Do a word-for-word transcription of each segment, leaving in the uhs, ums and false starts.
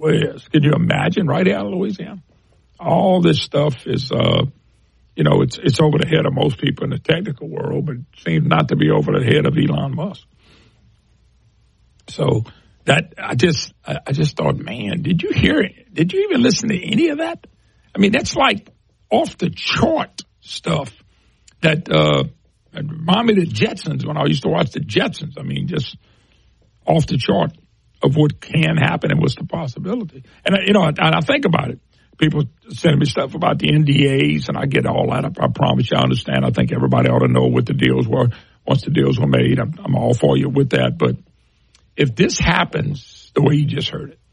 West. Can you imagine right out of Louisiana? All this stuff is, uh, you know, it's it's over the head of most people in the technical world, but it seems not to be over the head of Elon Musk. So that I just I just thought, man, did you hear it? Did you even listen to any of that? I mean, that's like off the chart stuff that uh, reminded me of the Jetsons when I used to watch the Jetsons. I mean, just off the chart of what can happen and what's the possibility. And, you know, and I think about it. People sending me stuff about the N D As, and I get all that. I, I promise you I understand. I think everybody ought to know what the deals were once the deals were made. I'm, I'm all for you with that. But if this happens the way you just heard it,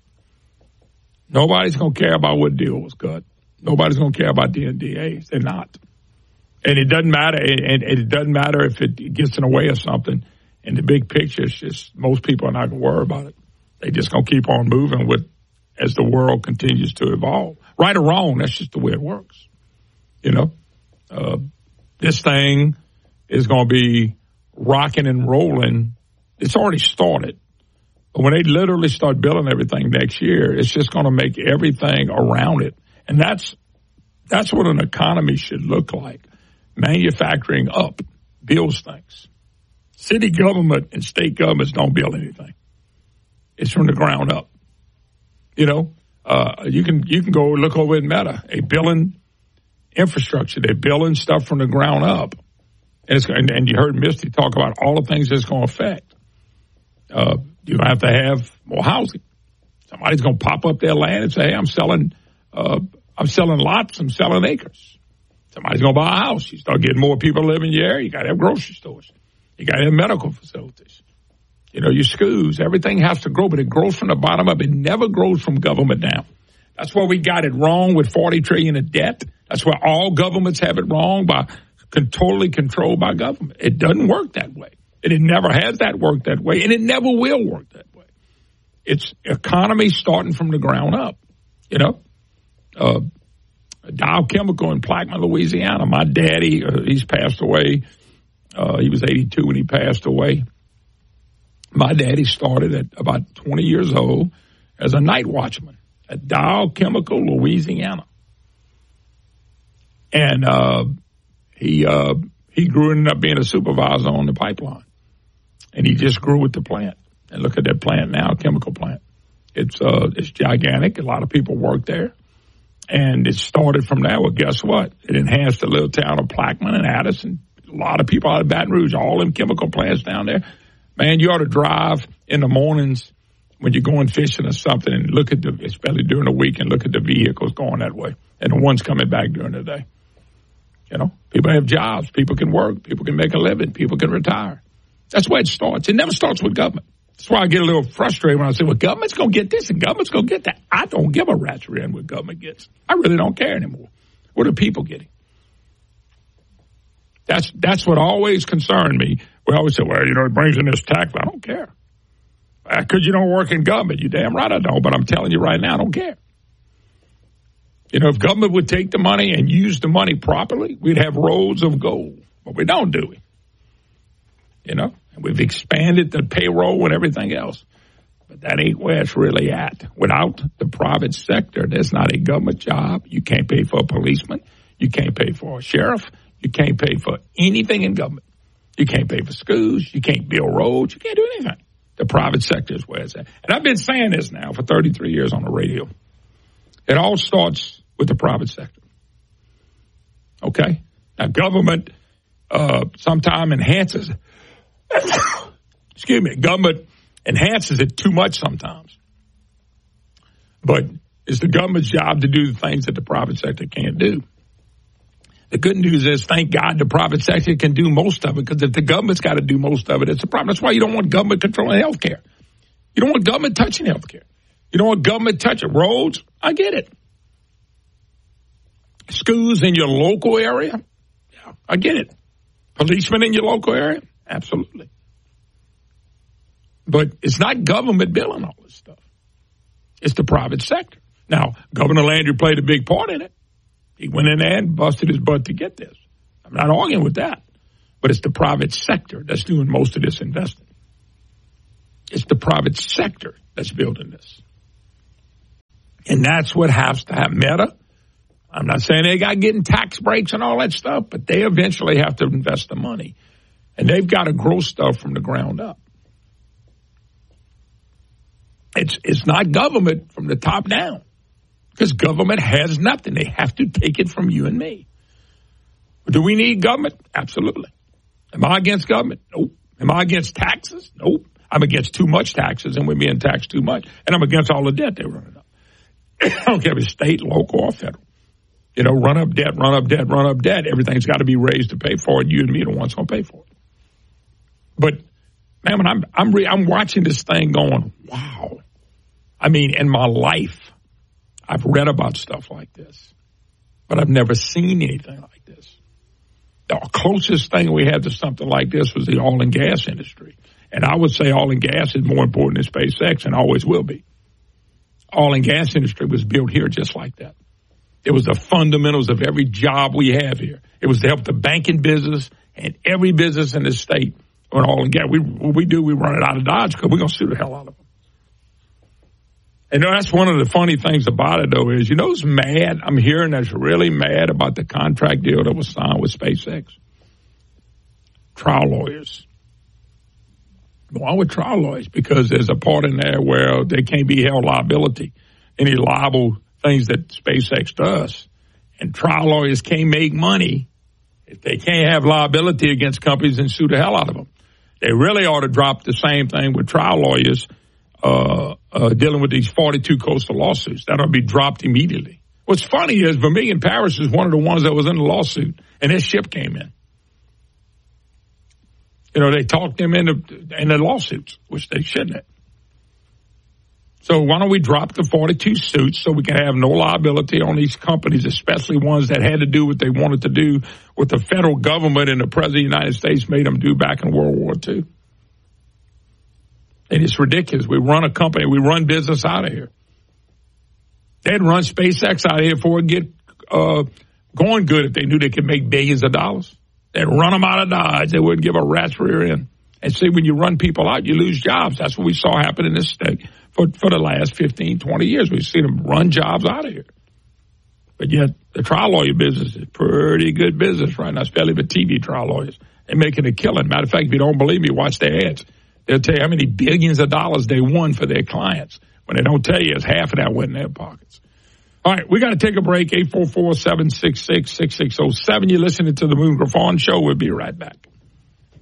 nobody's going to care about what deal was cut. Nobody's going to care about the N D As. They're not. And it doesn't matter. And it doesn't matter if it gets in the way of something. In the big picture, it's just most people are not going to worry about it. They just going to keep on moving with as the world continues to evolve. Right or wrong, that's just the way it works. You know, uh, this thing is going to be rocking and rolling. It's already started. But when they literally start building everything next year, it's just going to make everything around it. And that's that's what an economy should look like. Manufacturing up builds things. City government and state governments don't build anything. It's from the ground up. You know, uh, you can you can go look over at Meta. They building infrastructure. They're building stuff from the ground up. And, it's, and, and you heard Misty talk about all the things it's going to affect. Uh, you have to have more housing. Somebody's going to pop up their land and say, hey, I'm selling, uh, I'm selling lots. I'm selling acres. Somebody's going to buy a house. You start getting more people living in your area. You got to have grocery stores. You got to have medical facilities. You know, your schools, everything has to grow, but it grows from the bottom up. It never grows from government down. That's why we got it wrong with forty trillion dollars of debt. That's why all governments have it wrong by totally controlled by government. It doesn't work that way. And it never has that worked that way, and it never will work that way. It's economy starting from the ground up, you know. Uh, Dow Chemical in Plaquemine, Louisiana. My daddy, uh, he's passed away. Uh, he was eighty-two when he passed away. My daddy started at about twenty years old as a night watchman at Dow Chemical, Louisiana. And uh, he uh, he grew and ended up being a supervisor on the pipeline. And he just grew with the plant. And look at that plant now, chemical plant. It's uh, it's gigantic. A lot of people work there. And it started from there. Well, guess what? It enhanced the little town of Plaquemine and Addison. A lot of people out of Baton Rouge, all them chemical plants down there. Man, you ought to drive in the mornings when you're going fishing or something and look at the, especially during the week, and look at the vehicles going that way and the ones coming back during the day. You know, people have jobs. People can work. People can make a living. People can retire. That's where it starts. It never starts with government. That's why I get a little frustrated when I say, well, government's going to get this and government's going to get that. I don't give a rat's rear end what government gets. I really don't care anymore. What are people getting? That's that's what always concerned me. We always say, well, you know, it brings in this tax. I don't care. Because you don't work in government. You're damn right I don't. But I'm telling you right now, I don't care. You know, if government would take the money and use the money properly, we'd have roads of gold. But we don't, do we? You know, and we've expanded the payroll and everything else. But that ain't where it's really at. Without the private sector, there's not a government job. You can't pay for a policeman. You can't pay for a sheriff. You can't pay for anything in government. You can't pay for schools. You can't build roads. You can't do anything. The private sector is where it's at. And I've been saying this now for thirty-three years on the radio. It all starts with the private sector. Okay? Now, government uh, sometimes enhances it. Excuse me. Government enhances it too much sometimes. But it's the government's job to do the things that the private sector can't do. The good news is, thank God, the private sector can do most of it, because if the government's got to do most of it, it's a problem. That's why you don't want government controlling health care. You don't want government touching health care. You don't want government touching roads. I get it. Schools in your local area. Yeah, I get it. Policemen in your local area. Absolutely. But it's not government billing all this stuff. It's the private sector. Now, Governor Landry played a big part in it. He went in there and busted his butt to get this. I'm not arguing with that. But it's the private sector that's doing most of this investing. It's the private sector that's building this. And that's what has to happen. Meta, I'm not saying they got getting tax breaks and all that stuff, but they eventually have to invest the money. And they've got to grow stuff from the ground up. It's it's not government from the top down, because government has nothing. They have to take it from you and me. Do we need government? Absolutely. Am I against government? Nope. Am I against taxes? Nope. I'm against too much taxes and we're being taxed too much. And I'm against all the debt they're running up. I don't care if it's state, local, or federal. You know, run up debt, run up debt, run up debt. Everything's got to be raised to pay for it. You and me are the ones going to pay for it. But, man, when I'm I'm re- I'm watching this thing going, wow. I mean, in my life, I've read about stuff like this, but I've never seen anything like this. The closest thing we had to something like this was the oil and gas industry. And I would say oil and gas is more important than SpaceX and always will be. Oil and gas industry was built here just like that. It was the fundamentals of every job we have here. It was to help the banking business and every business in this state on oil and gas. We, what we do, we run it out of Dodge because we're going to sue the hell out of them. And you know, that's one of the funny things about it, though, is, you know who's mad? I'm hearing that's really mad about the contract deal that was signed with SpaceX. Trial lawyers. Why would trial lawyers? Because there's a part in there where they can't be held liability. Any liable things that SpaceX does. And trial lawyers can't make money if they can't have liability against companies and sue the hell out of them. They really ought to drop the same thing with trial lawyers uh, uh, dealing with these forty-two coastal lawsuits. That ought to be dropped immediately. What's funny is Vermilion Parish is one of the ones that was in the lawsuit, and their ship came in. You know, they talked them into in the lawsuits, which they shouldn't have. So why don't we drop the forty-two suits so we can have no liability on these companies, especially ones that had to do what they wanted to do with the federal government and the President of the United States made them do back in World War Two. And it's ridiculous. We run a company, we run business out of here. They'd run SpaceX out of here before it get uh, going good if they knew they could make billions of dollars. They'd run them out of Dodge. They wouldn't give a rat's rear end. And see, when you run people out, you lose jobs. That's what we saw happen in this state for, for the last fifteen, twenty years. We've seen them run jobs out of here. But yet, the trial lawyer business is pretty good business right now, especially the T V trial lawyers. They're making a killing. Matter of fact, if you don't believe me, watch their ads. They'll tell you how many billions of dollars they won for their clients. When they don't tell you, it's half of that went in their pockets. All right, we got to take a break. eight four four, seven six six, six six zero seven. You're listening to the Moon Griffon Show. We'll be right back.